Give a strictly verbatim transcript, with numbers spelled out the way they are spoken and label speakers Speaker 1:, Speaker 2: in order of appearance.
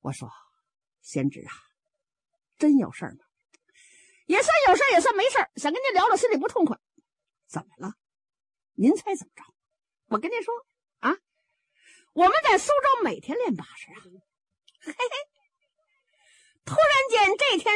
Speaker 1: 我说贤侄啊，真有事儿吗？也算有事儿，也算没事儿，想跟您聊聊，心里不痛快。怎么了？您猜怎么着？我跟您说啊，我们在苏州每天练把式啊，嘿嘿。突然间这天